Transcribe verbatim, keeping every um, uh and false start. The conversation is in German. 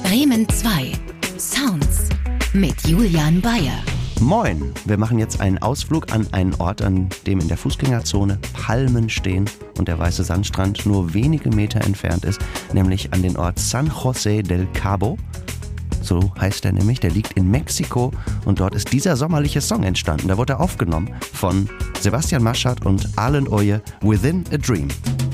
Bremen zwei. Sounds mit Julian Bayer. Moin, wir machen jetzt einen Ausflug an einen Ort, an dem in der Fußgängerzone Palmen stehen und der weiße Sandstrand nur wenige Meter entfernt ist, nämlich an den Ort San José del Cabo. So heißt er nämlich, der liegt in Mexiko und dort ist dieser sommerliche Song entstanden. Da wurde er aufgenommen von Sebastian Maschert und Alan Oye, Within a Dream.